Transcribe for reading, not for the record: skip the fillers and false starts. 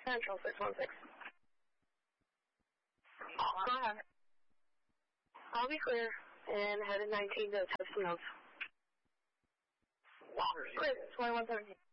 Central 616. Go ahead. I'll be clear and headed 19 to Tuscaloosa. Clear, 2117.